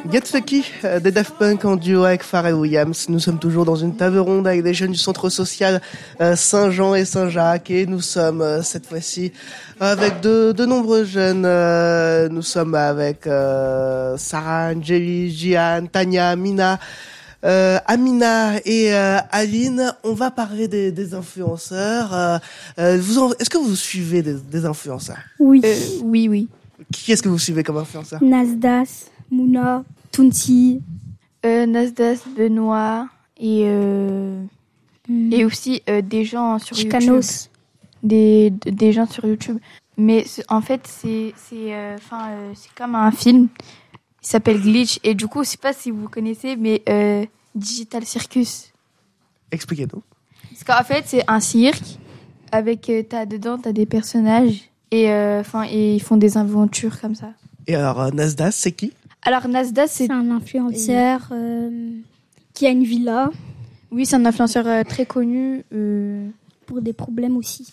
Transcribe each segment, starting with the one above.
Get Lucky des Daft Punk en duo avec Pharrell Williams. Nous sommes toujours dans une table ronde avec des jeunes du centre social Saint-Jean et Saint-Jacques et nous sommes cette fois-ci avec de nombreux jeunes. Nous sommes avec Sarah, Angélie, Gian, Tania, Mina, Amina et Aline. On va parler des influenceurs. Est-ce que vous suivez des influenceurs? Oui. Oui. Qui est-ce que vous suivez comme influenceur? Nasdas, Mouna, Tunti. Nasdas, Benoît et aussi des gens sur Chicanos. YouTube. Des gens sur YouTube. Mais en fait, c'est comme un film. Il s'appelle Glitch. Et du coup, je sais pas si vous connaissez, mais Digital Circus. Expliquez-nous. Parce qu'en fait, c'est un cirque avec dedans t'as des personnages et ils font des aventures comme ça. Et alors Nasdas, c'est qui? Alors Nasdas, c'est un influenceur qui a une villa. Oui, c'est un influenceur très connu pour des problèmes aussi.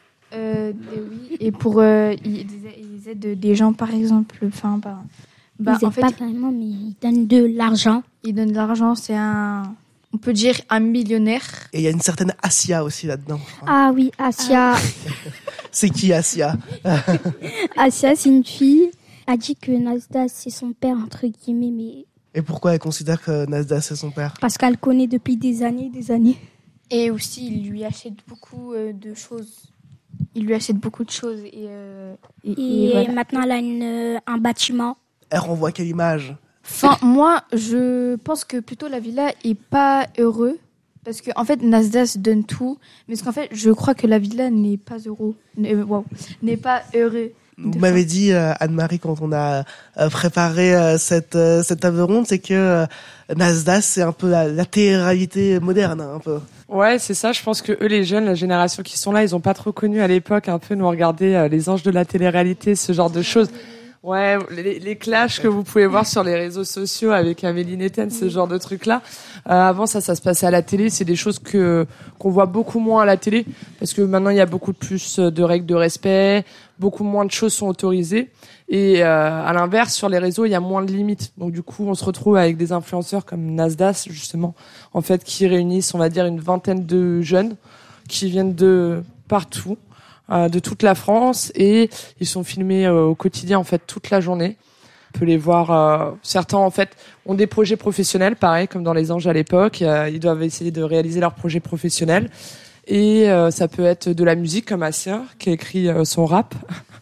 Oui, et pour ils aident des gens par exemple. Ils aident pas vraiment, mais ils donnent de l'argent. Ils donnent de l'argent, on peut dire un millionnaire. Et il y a une certaine Asia aussi là-dedans. Ah oui, Asia. C'est qui Asia? Asia, c'est une fille. A dit que Nasdaq c'est son père entre guillemets, mais. Et pourquoi elle considère que Nasdaq c'est son père? Parce qu'elle connaît depuis des années. Et aussi, il lui achète beaucoup de choses. Il lui achète beaucoup de choses et voilà. Maintenant elle a un bâtiment. Elle renvoie quelle image? Moi, je pense que plutôt la villa est pas heureux parce que en fait Nasdaq donne tout, mais qu'en fait je crois que la villa n'est pas n'est pas heureux. Vous m'avez dit Anne-Marie quand on a préparé cette table ronde, c'est que Nasdaq c'est un peu la télé-réalité moderne, un peu. Ouais, c'est ça. Je pense que eux, les jeunes, la génération qui sont là, ils ont pas trop connu à l'époque un peu nous regarder les anges de la télé-réalité, ce genre de choses. Ouais, les clashs que vous pouvez voir sur les réseaux sociaux avec Amélie Netten, ce genre de trucs-là. Avant, ça se passait à la télé. C'est des choses qu'on voit beaucoup moins à la télé parce que maintenant, il y a beaucoup plus de règles de respect, beaucoup moins de choses sont autorisées. Et à l'inverse, sur les réseaux, il y a moins de limites. Donc du coup, on se retrouve avec des influenceurs comme Nasdaq, justement, en fait, qui réunissent, on va dire, une vingtaine de jeunes qui viennent de partout. De toute la France et ils sont filmés au quotidien en fait toute la journée. On peut les voir. Certains en fait ont des projets professionnels, pareil comme dans Les Anges à l'époque. Ils doivent essayer de réaliser leurs projets professionnels et ça peut être de la musique comme Asia qui a écrit son rap.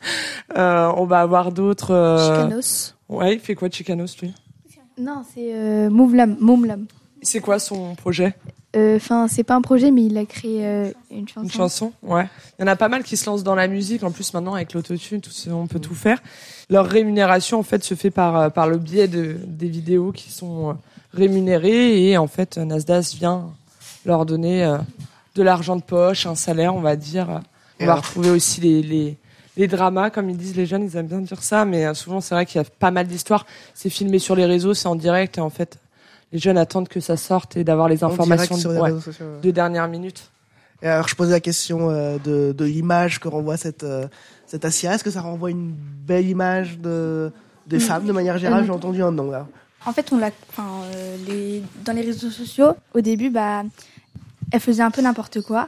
On va avoir d'autres. Chicanos. Ouais, il fait quoi de Chicanos lui? Non, c'est Moumlam. C'est quoi son projet? C'est pas un projet, mais il a créé une chanson. Une chanson, ouais. Il y en a pas mal qui se lancent dans la musique. En plus, maintenant, avec l'autotune, on peut tout faire. Leur rémunération, en fait, se fait par le biais des vidéos qui sont rémunérées. Et en fait, Nasdaq vient leur donner de l'argent de poche, un salaire, on va dire. On va retrouver aussi les dramas, comme ils disent les jeunes. Ils aiment bien dire ça. Mais souvent, c'est vrai qu'il y a pas mal d'histoires. C'est filmé sur les réseaux, c'est en direct. Et en fait, les jeunes attendent que ça sorte et d'avoir les informations de dernière minute. Et alors, je posais la question de l'image que renvoie cette Asia. Est-ce que ça renvoie une belle image des femmes de manière générale? J'ai entendu un nom là. En fait, dans les réseaux sociaux, au début, elle faisait un peu n'importe quoi.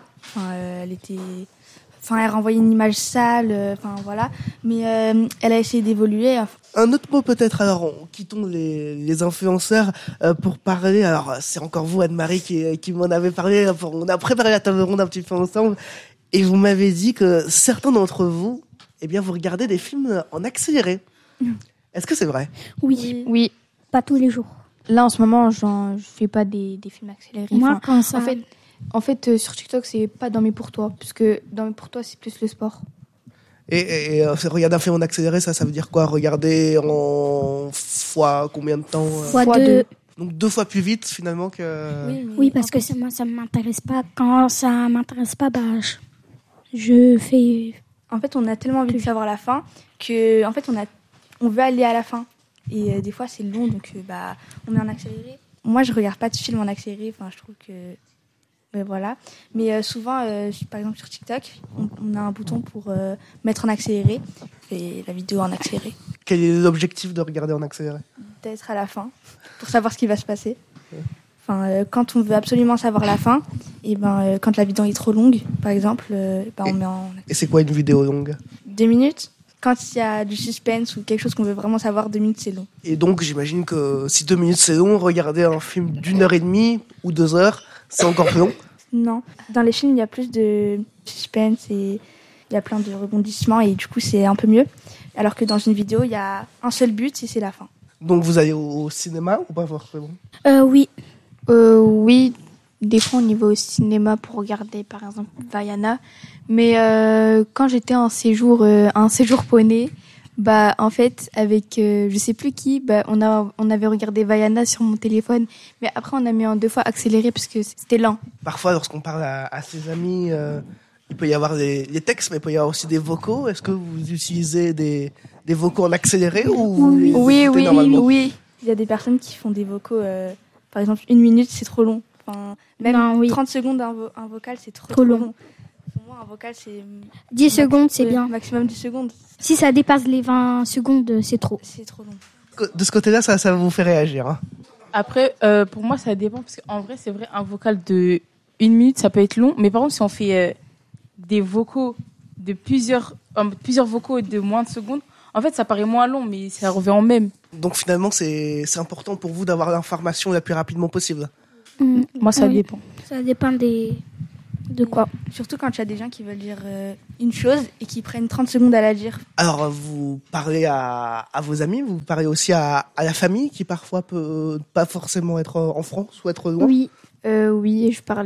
Elle renvoyait une image sale, voilà. Mais elle a essayé d'évoluer. Un autre mot peut-être, alors, quittons les influenceurs pour parler, alors c'est encore vous Anne-Marie qui m'en avez parlé, on a préparé la table ronde un petit peu ensemble, et vous m'avez dit que certains d'entre vous, eh bien vous regardez des films en accéléré. Est-ce que c'est vrai? Oui. Pas tous les jours. Là en ce moment, je fais pas des films accélérés. Moi, quand ça... En fait, sur TikTok, c'est pas Dormez pour toi, puisque Dormez pour toi, c'est plus le sport. Et regarder un film en accéléré, ça veut dire quoi? Regarder en fois combien de temps? Fois 2. Donc 2 fois plus vite finalement que... Oui, parce que moi, ça m'intéresse pas. Quand ça m'intéresse pas, je fais... En fait, on a tellement envie de savoir la fin que, en fait, on veut aller à la fin. Et des fois, c'est long, donc on met en accéléré. Moi, je regarde pas de film en accéléré. Je trouve que... voilà. Mais souvent, par exemple sur TikTok, on a un bouton pour mettre en accéléré et la vidéo en accéléré. Quel est l'objectif de regarder en accéléré? d'être à la fin pour savoir ce qui va se passer. Enfin, quand on veut absolument savoir la fin, et quand la vidéo est trop longue, par exemple, on met en... Et c'est quoi une vidéo longue? 2 minutes. Quand il y a du suspense ou quelque chose qu'on veut vraiment savoir, 2 minutes c'est long. Et donc j'imagine que si 2 minutes c'est long, regarder un film d'1h30 ou 2 heures, c'est encore plus long? Non. Dans les films, il y a plus de suspense et il y a plein de rebondissements et du coup c'est un peu mieux. Alors que dans une vidéo, il y a un seul but et c'est la fin. Donc vous allez au cinéma ou pas forcément? Oui. Oui, des fois on y va au cinéma pour regarder par exemple Vaiana. Mais quand j'étais en séjour, un séjour poney, en fait avec je sais plus qui, on avait regardé Vaiana sur mon téléphone. Mais après on a mis en 2 fois accéléré parce que c'était lent. Parfois lorsqu'on parle à ses amis, il peut y avoir des textes, mais il peut y avoir aussi des vocaux. Est-ce que vous utilisez des vocaux en accéléré ou vous les écoutez normalement? Oui. Il y a des personnes qui font des vocaux, par exemple 1 minute c'est trop long. Enfin, même Non, oui. 30 secondes un vocal c'est trop long. Pour moi un vocal c'est... 10 secondes, c'est bien. Maximum 10 secondes. Si ça dépasse les 20 secondes, c'est trop. C'est trop long. De ce côté-là, ça vous fait réagir, hein? Après, pour moi, ça dépend. Parce qu'en vrai, c'est vrai, un vocal de 1 minute, ça peut être long. Mais par contre, si on fait des vocaux de plusieurs vocaux de moins de secondes, en fait, ça paraît moins long, mais ça revient en même. Donc finalement, c'est important pour vous d'avoir l'information la plus rapidement possible. Moi, ça Oui. dépend. Ça dépend de quoi. Surtout quand il y a des gens qui veulent dire une chose et qui prennent 30 secondes à la dire. Alors, vous parlez à vos amis, vous parlez aussi à la famille qui parfois peut pas forcément être en France ou être loin. Oui. Oui, et je parle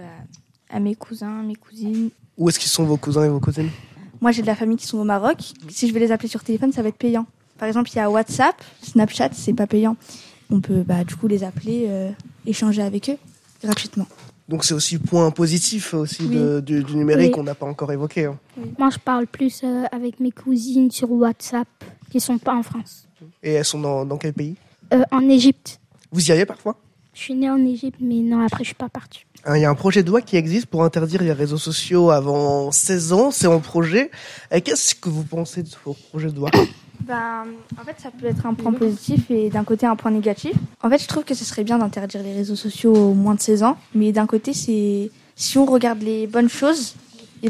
à mes cousins, mes cousines. Où est-ce qu'ils sont vos cousins et vos cousines? Moi, j'ai de la famille qui sont au Maroc. Si je vais les appeler sur téléphone, ça va être payant. Par exemple, il y a WhatsApp, Snapchat, c'est pas payant. On peut du coup les appeler, échanger avec eux gratuitement. Donc c'est aussi point positif aussi Oui. du numérique Oui. qu'on n'a pas encore évoqué, hein. Moi, je parle plus avec mes cousines sur WhatsApp qui sont pas en France. Et elles sont dans quel pays? En Égypte. Vous y allez parfois? Je suis née en Égypte, mais non, après, je suis pas partie. Il y a un projet de loi qui existe pour interdire les réseaux sociaux avant 16 ans, c'est en projet. Qu'est-ce que vous pensez de ce projet de loi? En fait, ça peut être un point positif et d'un côté un point négatif. En fait, je trouve que ce serait bien d'interdire les réseaux sociaux aux moins de 16 ans, mais d'un côté, si on regarde les bonnes choses, on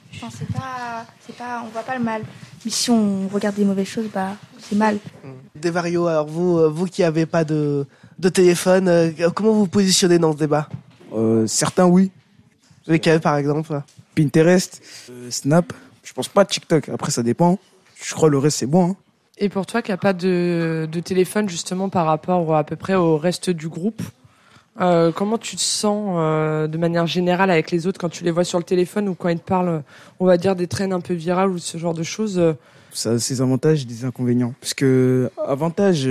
voit pas le mal. Mais si on regarde les mauvaises choses, c'est mal. Devario, alors vous qui n'avez pas de téléphone, comment vous vous positionnez dans ce débat? Certains, oui. Lesquels, par exemple? Pinterest, Snap. Je pense pas TikTok. Après, ça dépend. Je crois le reste, c'est bon, hein. Et pour toi qui n'as pas de téléphone justement par rapport à peu près au reste du groupe, comment tu te sens de manière générale avec les autres quand tu les vois sur le téléphone ou quand ils te parlent, on va dire, des trends un peu virales ou ce genre de choses? Ça a ses avantages et des inconvénients. Parce que, avantage,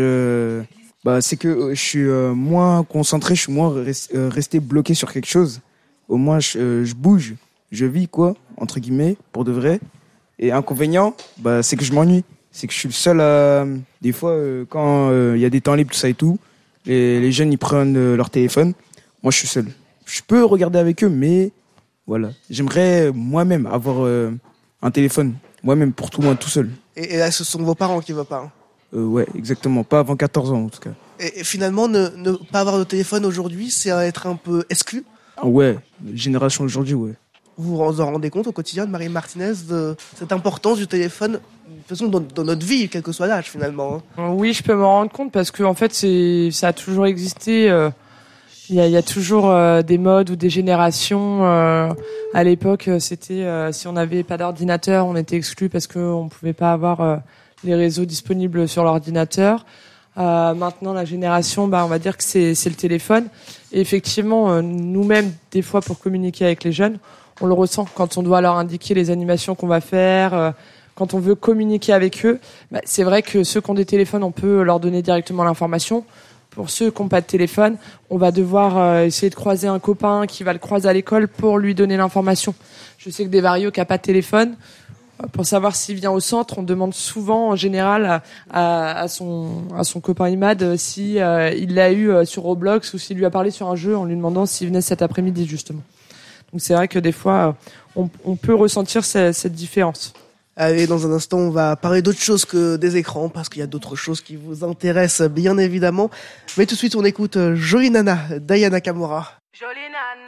c'est que je suis moins concentré, je suis moins resté bloqué sur quelque chose. Au moins, je bouge, je vis, quoi, entre guillemets, pour de vrai. Et inconvénient, c'est que je m'ennuie. C'est que je suis le seul à... Des fois, quand il y a des temps libres, tout ça et tout, les jeunes, ils prennent leur téléphone. Moi, je suis seul. Je peux regarder avec eux, mais voilà. J'aimerais moi-même avoir un téléphone. Moi-même, pour tout, moi, tout seul. Et là, ce sont vos parents qui veulent pas, hein. Ouais, exactement. Pas avant 14 ans, en tout cas. Et finalement, ne pas avoir de téléphone aujourd'hui, c'est être un peu exclu? Ah ouais, génération d'aujourd'hui, ouais. Vous vous en rendez compte au quotidien de Marie Martinez de cette importance du téléphone, de toute façon, dans notre vie, quel que soit l'âge, finalement, hein? Oui, je peux m'en rendre compte parce que en fait, ça a toujours existé. Il y a toujours des modes ou des générations. À l'époque, c'était si on n'avait pas d'ordinateur, on était exclu parce qu'on pouvait pas avoir les réseaux disponibles sur l'ordinateur. Maintenant, la génération, on va dire que c'est le téléphone. Et effectivement, nous-mêmes, des fois, pour communiquer avec les jeunes, on le ressent quand on doit leur indiquer les animations qu'on va faire, quand on veut communiquer avec eux. C'est vrai que ceux qui ont des téléphones, on peut leur donner directement l'information. Pour ceux qui n'ont pas de téléphone, on va devoir essayer de croiser un copain qui va le croiser à l'école pour lui donner l'information. Je sais que Devario qui n'a pas de téléphone, pour savoir s'il vient au centre, on demande souvent en général à son copain Imad si il l'a eu sur Roblox ou s'il lui a parlé sur un jeu en lui demandant s'il venait cet après-midi justement. Donc c'est vrai que des fois on peut ressentir cette différence. Allez, dans un instant, on va parler d'autre chose que des écrans, parce qu'il y a d'autres choses qui vous intéressent, bien évidemment. Mais tout de suite, on écoute Jolie Nana, d'Aya Nakamura. Jolie Nana.